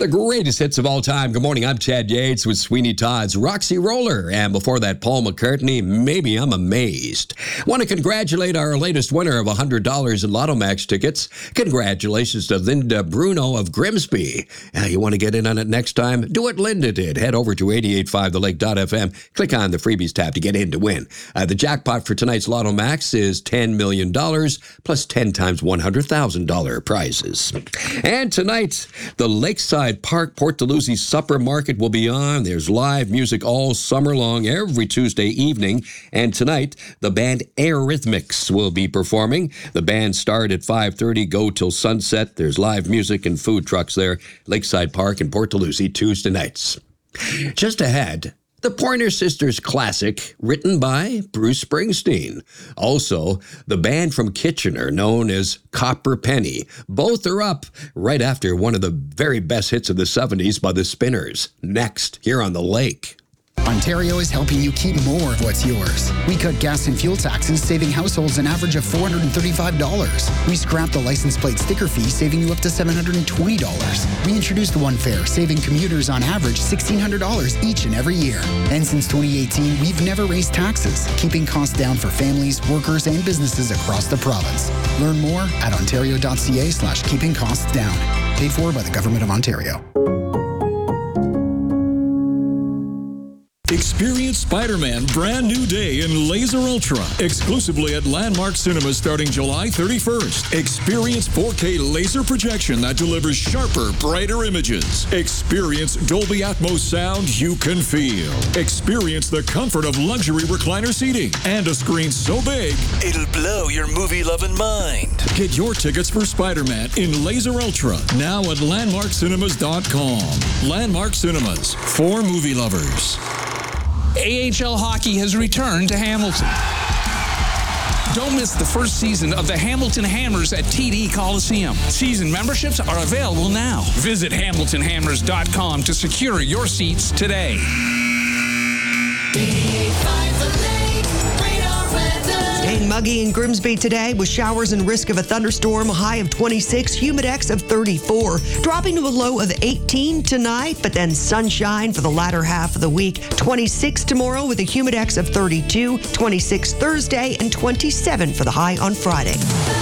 The greatest hits of all time. Good morning, I'm Chad Yates with Sweeney Todd's Roxy Roller. And before that, Paul McCartney, Maybe I'm Amazed. Want to congratulate our latest winner of $100 in Lotto Max tickets. Congratulations to Linda Bruno of Grimsby. You want to get in on it next time? Do what Linda did. Head over to 885thelake.fm. Click on the freebies tab to get in to win. The jackpot for tonight's Lotto Max is $10 million plus 10 times $100,000 prizes. And tonight, the Lakeside Park Port Dalhousie Supper Market will be on. There's live music all summer long, every Tuesday evening. And tonight, the band Eurythmics will be performing. The band start at 5:30, go till sunset. There's live music and food trucks there. Lakeside Park in Port Dalhousie, Tuesday nights. Just ahead, the Pointer Sisters classic, written by Bruce Springsteen. Also, the band from Kitchener, known as Copper Penny. Both are up right after one of the very best hits of the 70s by the Spinners. Next, here on The Lake. Ontario is helping you keep more of what's yours. We cut gas and fuel taxes, saving households an average of $435. We scrapped the license plate sticker fee, saving you up to $720. We introduced One Fare, saving commuters on average $1,600 each and every year. And since 2018, we've never raised taxes, keeping costs down for families, workers, and businesses across the province. Learn more at ontario.ca/keeping costs down. Paid for by the Government of Ontario. Experience Spider-Man Brand New Day in Laser Ultra, exclusively at Landmark Cinemas starting July 31st. Experience 4K laser projection that delivers sharper, brighter images. Experience Dolby Atmos sound you can feel. Experience the comfort of luxury recliner seating and a screen so big, it'll blow your movie-loving mind. Get your tickets for Spider-Man in Laser Ultra now at landmarkcinemas.com. Landmark Cinemas, for movie lovers. AHL hockey has returned to Hamilton. Don't miss the first season of the Hamilton Hammers at TD Coliseum. Season memberships are available now. Visit hamiltonhammers.com to secure your seats today. Staying muggy in Grimsby today with showers and risk of a thunderstorm, a high of 26, humidex of 34, dropping to a low of 18 tonight, but then sunshine for the latter half of the week. 26 tomorrow with a humidex of 32, 26 Thursday, and 27 for the high on Friday.